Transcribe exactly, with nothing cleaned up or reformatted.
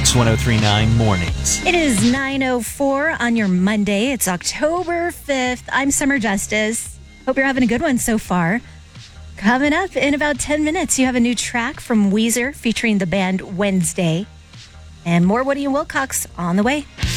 Mix one oh three point nine Mornings. It is nine oh four on your Monday. It's October fifth. I'm Summer Justice. Hope you're having a good one so far. Coming up in about ten minutes, you have a new track from Weezer featuring the band Wednesday. And more Woody and Wilcox on the way.